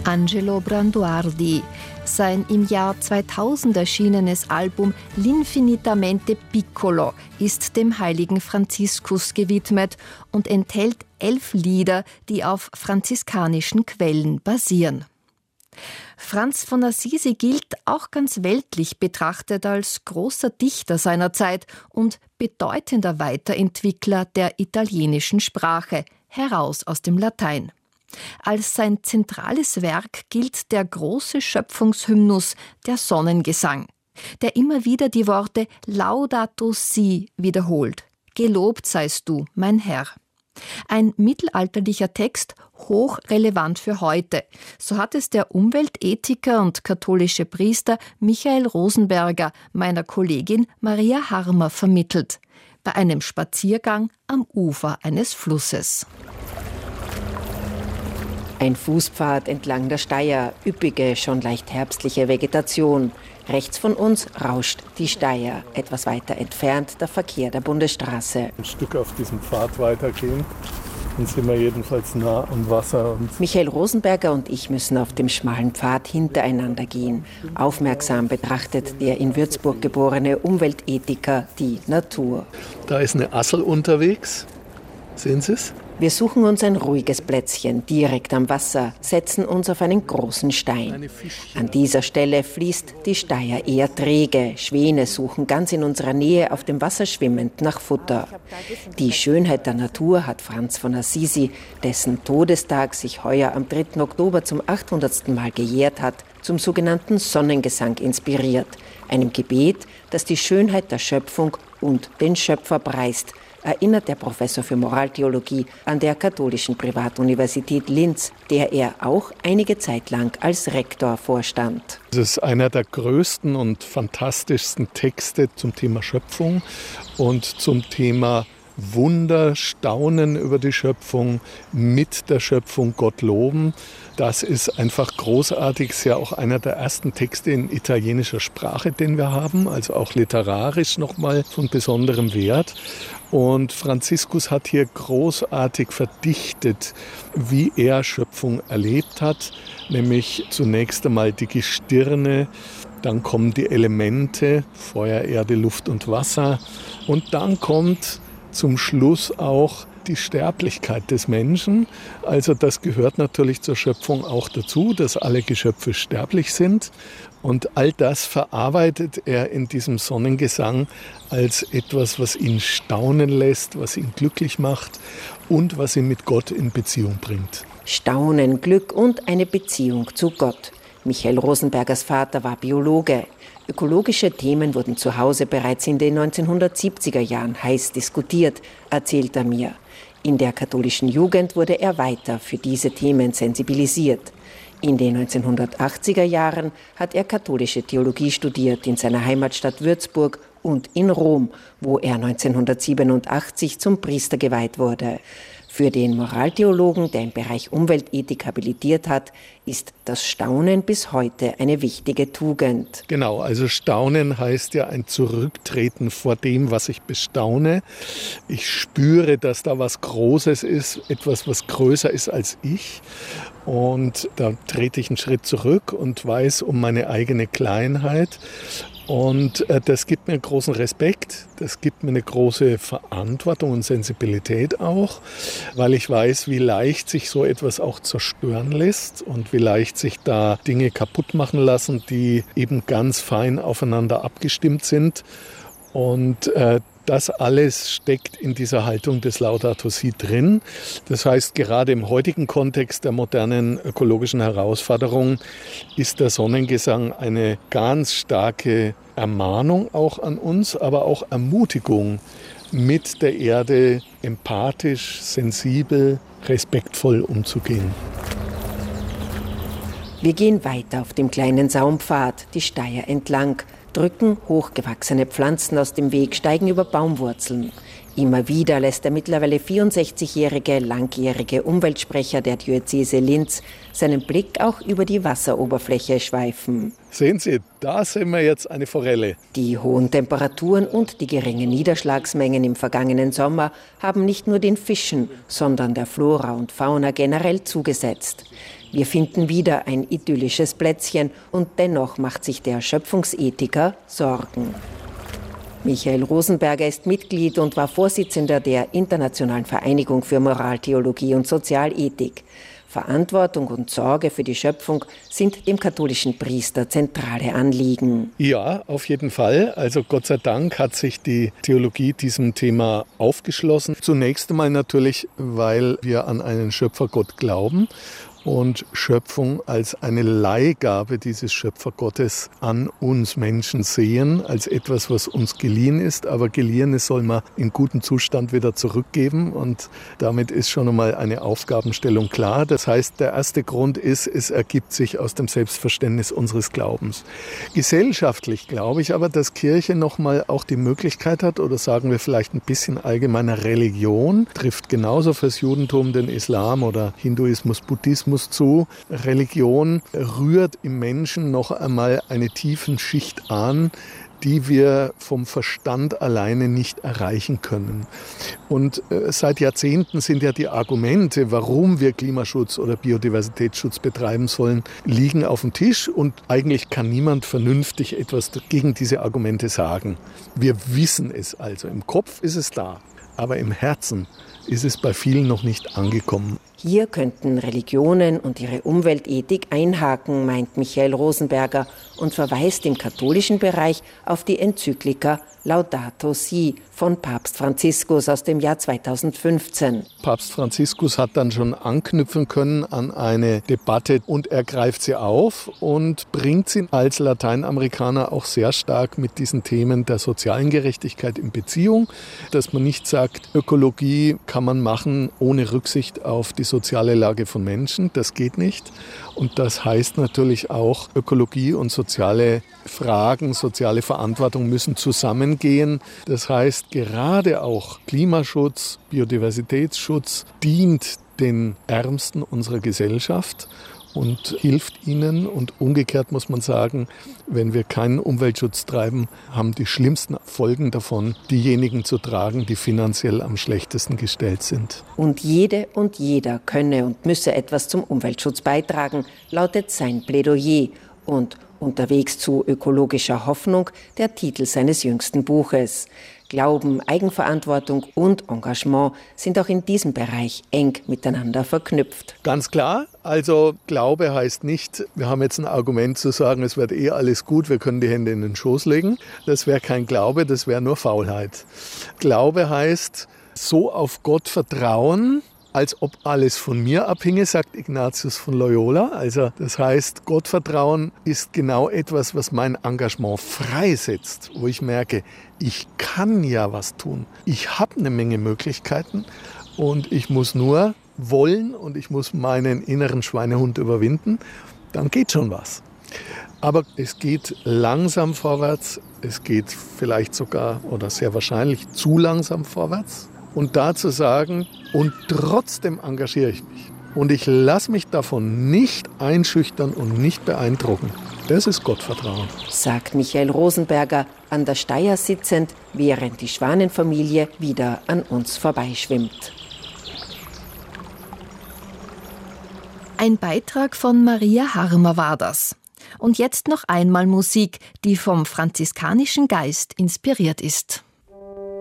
Angelo Branduardi. Sein im Jahr 2000 erschienenes Album L'Infinitamente Piccolo ist dem heiligen Franziskus gewidmet und enthält 11 Lieder, die auf franziskanischen Quellen basieren. Franz von Assisi gilt auch ganz weltlich betrachtet als großer Dichter seiner Zeit und bedeutender Weiterentwickler der italienischen Sprache, heraus aus dem Latein. Als sein zentrales Werk gilt der große Schöpfungshymnus, der Sonnengesang, der immer wieder die Worte Laudato Si wiederholt. Gelobt seist du, mein Herr. Ein mittelalterlicher Text, hochrelevant für heute. So hat es der Umweltethiker und katholische Priester Michael Rosenberger meiner Kollegin Maria Harmer vermittelt. Bei einem Spaziergang am Ufer eines Flusses. Ein Fußpfad entlang der Steyr, üppige, schon leicht herbstliche Vegetation. Rechts von uns rauscht die Steyr, etwas weiter entfernt der Verkehr der Bundesstraße. Ein Stück auf diesem Pfad weitergehen, dann sind wir jedenfalls nah am Wasser. Michael Rosenberger und ich müssen auf dem schmalen Pfad hintereinander gehen. Aufmerksam betrachtet der in Würzburg geborene Umweltethiker die Natur. Da ist eine Assel unterwegs, sehen Sie es? Wir suchen uns ein ruhiges Plätzchen direkt am Wasser, setzen uns auf einen großen Stein. An dieser Stelle fließt die Steyr eher träge. Schwäne suchen ganz in unserer Nähe auf dem Wasser schwimmend nach Futter. Die Schönheit der Natur hat Franz von Assisi, dessen Todestag sich heuer am 3. Oktober zum 800. Mal gejährt hat, zum sogenannten Sonnengesang inspiriert. Einem Gebet, das die Schönheit der Schöpfung und den Schöpfer preist, erinnert der Professor für Moraltheologie an der katholischen Privatuniversität Linz, der er auch einige Zeit lang als Rektor vorstand. Es ist einer der größten und fantastischsten Texte zum Thema Schöpfung und zum Thema Wunder, Staunen über die Schöpfung, mit der Schöpfung Gott loben. Das ist einfach großartig. Es ist ja auch einer der ersten Texte in italienischer Sprache, den wir haben, also auch literarisch nochmal von besonderem Wert. Und Franziskus hat hier großartig verdichtet, wie er Schöpfung erlebt hat, nämlich zunächst einmal die Gestirne, dann kommen die Elemente, Feuer, Erde, Luft und Wasser, und dann kommt zum Schluss auch die Sterblichkeit des Menschen. Also das gehört natürlich zur Schöpfung auch dazu, dass alle Geschöpfe sterblich sind. Und all das verarbeitet er in diesem Sonnengesang als etwas, was ihn staunen lässt, was ihn glücklich macht und was ihn mit Gott in Beziehung bringt. Staunen, Glück und eine Beziehung zu Gott. Michael Rosenbergers Vater war Biologe. Ökologische Themen wurden zu Hause bereits in den 1970er Jahren heiß diskutiert, erzählt er mir. In der katholischen Jugend wurde er weiter für diese Themen sensibilisiert. In den 1980er Jahren hat er katholische Theologie studiert in seiner Heimatstadt Würzburg und in Rom, wo er 1987 zum Priester geweiht wurde. Für den Moraltheologen, der im Bereich Umweltethik habilitiert hat, ist das Staunen bis heute eine wichtige Tugend. Genau, also Staunen heißt ja ein Zurücktreten vor dem, was ich bestaune. Ich spüre, dass da was Großes ist, etwas, was größer ist als ich. Und da trete ich einen Schritt zurück und weiß um meine eigene Kleinheit. Und das gibt mir großen Respekt, das gibt mir eine große Verantwortung und Sensibilität auch, weil ich weiß, wie leicht sich so etwas auch zerstören lässt und wie leicht sich da Dinge kaputt machen lassen, die eben ganz fein aufeinander abgestimmt sind. Und das alles steckt in dieser Haltung des Laudato Si drin. Das heißt, gerade im heutigen Kontext der modernen ökologischen Herausforderung ist der Sonnengesang eine ganz starke Ermahnung auch an uns, aber auch Ermutigung, mit der Erde empathisch, sensibel, respektvoll umzugehen. Wir gehen weiter auf dem kleinen Saumpfad, die Steyr entlang, drücken hochgewachsene Pflanzen aus dem Weg, steigen über Baumwurzeln. Immer wieder lässt der mittlerweile 64-jährige langjährige Umweltsprecher der Diözese Linz seinen Blick auch über die Wasseroberfläche schweifen. Sehen Sie, da sehen wir jetzt eine Forelle. Die hohen Temperaturen und die geringen Niederschlagsmengen im vergangenen Sommer haben nicht nur den Fischen, sondern der Flora und Fauna generell zugesetzt. Wir finden wieder ein idyllisches Plätzchen und dennoch macht sich der Schöpfungsethiker Sorgen. Michael Rosenberger ist Mitglied und war Vorsitzender der Internationalen Vereinigung für Moraltheologie und Sozialethik. Verantwortung und Sorge für die Schöpfung sind dem katholischen Priester zentrale Anliegen. Ja, auf jeden Fall. Also Gott sei Dank hat sich die Theologie diesem Thema aufgeschlossen. Zunächst einmal natürlich, weil wir an einen Schöpfergott glauben und Schöpfung als eine Leihgabe dieses Schöpfergottes an uns Menschen sehen, als etwas, was uns geliehen ist. Aber Geliehenes soll man in gutem Zustand wieder zurückgeben und damit ist schon einmal eine Aufgabenstellung klar. Das heißt, der erste Grund ist, es ergibt sich aus dem Selbstverständnis unseres Glaubens. Gesellschaftlich glaube ich aber, dass Kirche nochmal auch die Möglichkeit hat, oder sagen wir vielleicht ein bisschen allgemeiner Religion, trifft genauso fürs Judentum, den Islam oder Hinduismus, Buddhismus zu. Religion rührt im Menschen noch einmal eine tiefen Schicht an, die wir vom Verstand alleine nicht erreichen können. Und seit Jahrzehnten sind ja die Argumente, warum wir Klimaschutz oder Biodiversitätsschutz betreiben sollen, liegen auf dem Tisch und eigentlich kann niemand vernünftig etwas gegen diese Argumente sagen. Wir wissen es also. Im Kopf ist es da, aber im Herzen ist es bei vielen noch nicht angekommen. Hier könnten Religionen und ihre Umweltethik einhaken, meint Michael Rosenberger und verweist im katholischen Bereich auf die Enzyklika Laudato Si von Papst Franziskus aus dem Jahr 2015. Papst Franziskus hat dann schon anknüpfen können an eine Debatte und er greift sie auf und bringt sie als Lateinamerikaner auch sehr stark mit diesen Themen der sozialen Gerechtigkeit in Beziehung, dass man nicht sagt, Ökologie kann man machen ohne Rücksicht auf die soziale Lage von Menschen, das geht nicht. Und das heißt natürlich auch, Ökologie und soziale Fragen, soziale Verantwortung müssen zusammengehen. Das heißt, gerade auch Klimaschutz, Biodiversitätsschutz dient den Ärmsten unserer Gesellschaft und hilft ihnen. Und umgekehrt muss man sagen, wenn wir keinen Umweltschutz treiben, haben die schlimmsten Folgen davon diejenigen zu tragen, die finanziell am schlechtesten gestellt sind. Und jede und jeder könne und müsse etwas zum Umweltschutz beitragen, lautet sein Plädoyer. Und Unterwegs zu ökologischer Hoffnung, der Titel seines jüngsten Buches. Glauben, Eigenverantwortung und Engagement sind auch in diesem Bereich eng miteinander verknüpft. Ganz klar, also Glaube heißt nicht, wir haben jetzt ein Argument zu sagen, es wird alles gut, wir können die Hände in den Schoß legen. Das wäre kein Glaube, das wäre nur Faulheit. Glaube heißt, so auf Gott vertrauen, als ob alles von mir abhinge, sagt Ignatius von Loyola. Also das heißt, Gottvertrauen ist genau etwas, was mein Engagement freisetzt, wo ich merke, ich kann ja was tun. Ich habe eine Menge Möglichkeiten und ich muss nur wollen und ich muss meinen inneren Schweinehund überwinden. Dann geht schon was. Aber es geht langsam vorwärts, es geht vielleicht sogar oder sehr wahrscheinlich zu langsam vorwärts. Und da zu sagen, und trotzdem engagiere ich mich. Und ich lasse mich davon nicht einschüchtern und nicht beeindrucken. Das ist Gottvertrauen. Sagt Michael Rosenberger, an der Steier sitzend, während die Schwanenfamilie wieder an uns vorbeischwimmt. Ein Beitrag von Maria Harmer war das. Und jetzt noch einmal Musik, die vom franziskanischen Geist inspiriert ist.